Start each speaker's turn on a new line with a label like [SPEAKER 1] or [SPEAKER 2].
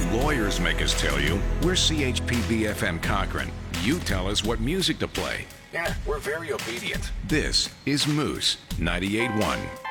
[SPEAKER 1] lawyers make us tell you. We're CHPB FM Cochrane. You tell us what music to play. Yeah, we're very obedient. This is Moose 98.1.